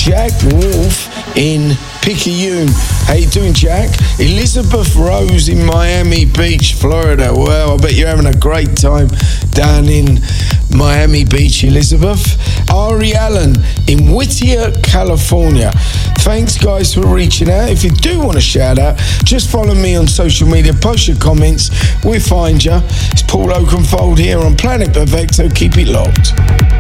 Jack Wolf in Picayune. How you doing, Jack? Elizabeth Rose in Miami Beach, Florida. Well, I bet you're having a great time down in Miami Beach, Elizabeth. Ari Allen in Whittier, California. Thanks, guys, for reaching out. If you do want a shout out, just follow me on social media, post your comments, we'll find you. It's Paul Oakenfold here on Planet Perfecto. Keep it locked.